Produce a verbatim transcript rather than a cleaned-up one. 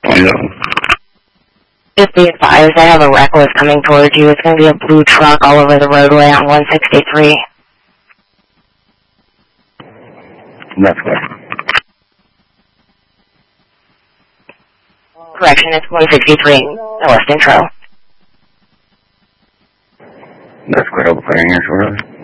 Hello. Just be advised, I have a reckless coming towards you. It's going to be a blue truck all over the roadway on one sixty-three. That's clear. Correction, it's one sixty-three, the West Intro. That's clear. I'll be clearing here shortly.